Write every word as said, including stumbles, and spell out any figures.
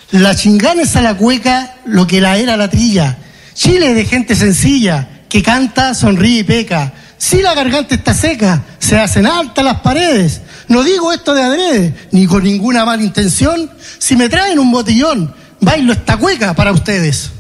La chingana es a la cueca lo que la era la trilla. Chile es de gente sencilla, que canta, sonríe y peca. Si la garganta está seca, se hacen altas las paredes. No digo esto de adrede, ni con ninguna mala intención. Si me traen un botellón, bailo esta cueca para ustedes.